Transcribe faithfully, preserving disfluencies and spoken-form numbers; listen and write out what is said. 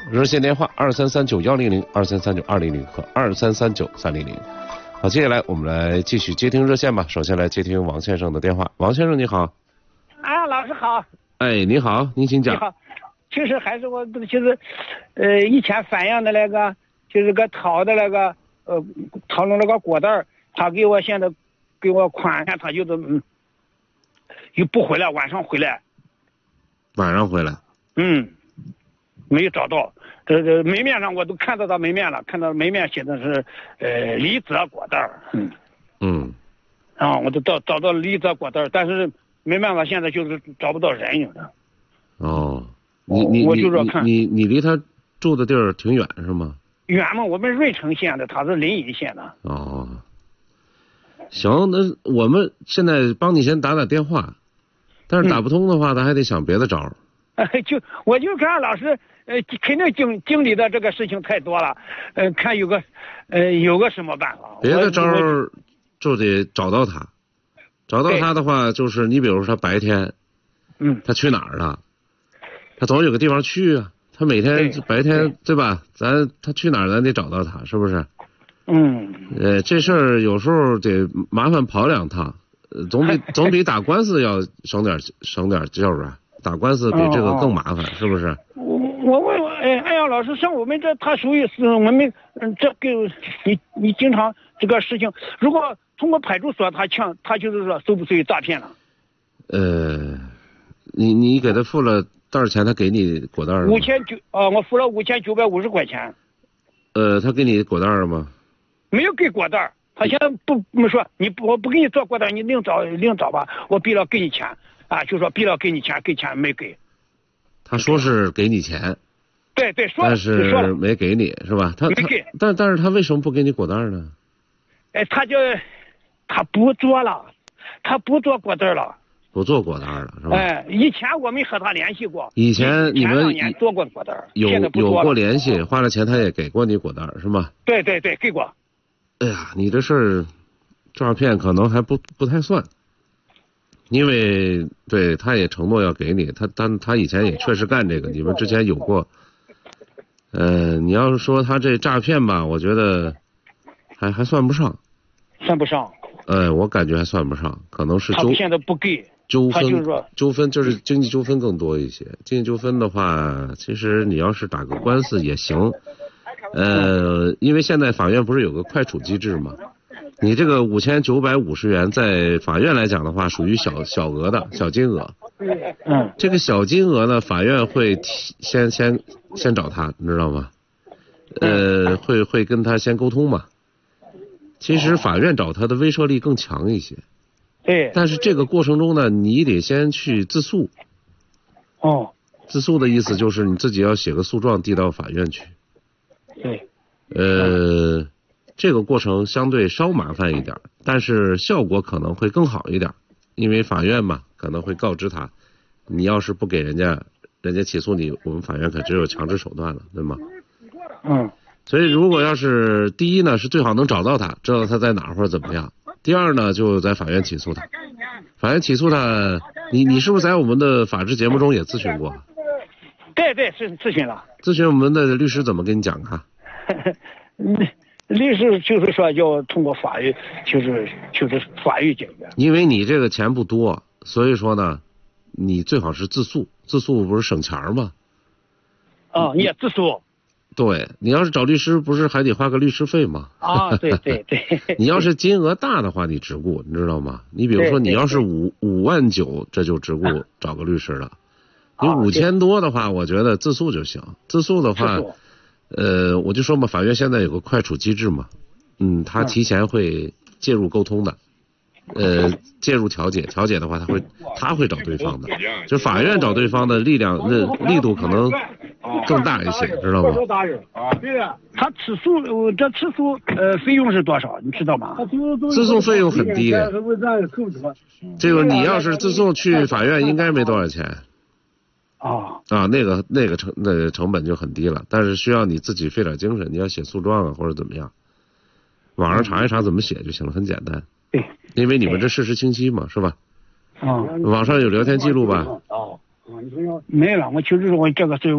热线电话二三三九幺零零、二三三九二零零和二三三九三零零。好，接下来我们来继续接听热线吧。首先来接听王先生的电话。王先生你好。 啊，老师好。 哎，你好，您请讲。 你好，其实还是我就是，呃，以前反映的那个，就是个掏的那个，呃，掏的那个果袋，他给我现在给我款，他就是嗯，又不回来，晚上回来。 晚上回来。 嗯，没有找到。这这门面上我都看到他门面了，看到门面写的是呃李泽果袋。嗯。 嗯。 啊，我都找找到李泽果袋，但是没办法，现在就是找不到人了。 哦，你你我就说看你你离他住的地儿挺远是吗？ 远吗？我们芮城县的，他是临沂县的。 哦。行，那我们现在帮你先打打电话，但是打不通的话，嗯、他还得想别的招儿。 就我就看老师，呃，肯定经经历的这个事情太多了，呃，看有个，呃，有个什么办法？ 别的招儿就得找到他，找到他的话，就是你比如说他白天， 嗯， 他去哪儿了？他总有个地方去啊。他每天白天 对, 对吧？咱他去哪儿，咱得找到他，是不是？ 嗯。 呃，这事儿有时候得麻烦跑两趟，呃，总比总比打官司要省点省点劲儿啊。打官司比这个更麻烦，哦、是不是？ 我我问我哎哎呀，老师，像我们这他属于是我们嗯这个你你经常这个事情，如果通过派出所他抢他就是说属不属于诈骗了？ 呃，你你给他付了多少钱？他给你果袋了吗？ 五千九啊，我付了五千九百五十块钱。 呃，他给你果袋了吗？ 没有给果袋，他现在不没说你我不给你做果袋，你另找另找吧，我必了给你钱。啊，就说必要给你钱，给钱没给。 他说是给你钱， 对对，说但是没给你是吧？他没给， 但但是他为什么不给你果袋呢？ 哎，他就他不做了，他不做果袋了， 不做果袋了是吧？ 哎，以前我们和他联系过， 以前你们年做过果袋， 有现在不做了有过联系，花了钱他也给过你果袋是吗？ 对对对，给过。 哎呀，你这事儿诈骗可能还不不太算。因为对他也承诺要给你，他他他以前也确实干这个，你们之前有过。呃，你要是说他这诈骗吧，我觉得还还算不上。 算不上。 呃，我感觉还算不上，可能是纠他现在不给纠纷， 就是说纠纷就是经济纠纷更多一些。经济纠纷的话，其实你要是打个官司也行。呃，因为现在法院不是有个快处机制吗？你这个五千九百五十元，在法院来讲的话，属于小小额的小金额。 嗯。 这个小金额呢，法院会提先先先找他，你知道吗？呃，会会跟他先沟通嘛。其实法院找他的威慑力更强一些。 对。 但是这个过程中呢，你得先去自诉。 哦。 自诉的意思就是你自己要写个诉状递到法院去。 对。 呃。这个过程相对稍麻烦一点，但是效果可能会更好一点，因为法院嘛可能会告知他，你要是不给人家，人家起诉你，我们法院可只有强制手段了，对吗？ 嗯。 所以如果要是第一呢，是最好能找到他，知道他在哪儿或者怎么样；第二呢，就在法院起诉他。法院起诉他，你你是不是在我们的法制节目中也咨询过？ 对对，是咨询了。 咨询我们的律师怎么跟你讲啊？ 律师就是说要通过法律，就是就是法律解决。 因为你这个钱不多，所以说呢，你最好是自诉，自诉不是省钱吗？ 啊，你也自诉。 对，你要是找律师，不是还得花个律师费吗？ 啊，对对对。 你要是金额大的话，你直雇，你知道吗？你比如说，你要是五五万九，这就直雇找个律师了。你五千多的话，我觉得自诉就行。自诉的话。呃，我就说嘛，法院现在有个快处机制嘛，嗯，他提前会介入沟通的，呃，介入调解，调解的话，他会他会找对方的，就法院找对方的力量，那力度可能更大一些，知道吗？ 啊，对的。他起诉，这起诉呃费用是多少？你知道吗？ 自诉费用很低的，这个你要是自诉去法院，应该没多少钱。 啊啊，那个那个成那个成本就很低了，但是需要你自己费点精神，你要写诉状啊或者怎么样，网上查一查怎么写就行了，很简单。 对， 因为你们这事实清晰嘛，是吧？ 啊， 网上有聊天记录吧？ 哦，没了，我就是说我这个是。